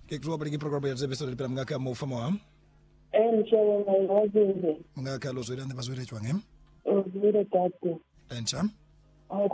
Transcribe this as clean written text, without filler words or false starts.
Ke kuwa bali program ya zebeso le pela mga mo famo am. Mshawe ngawazi. Mga ka lo zo ile bazwele chwange. Zile tatu. Encha.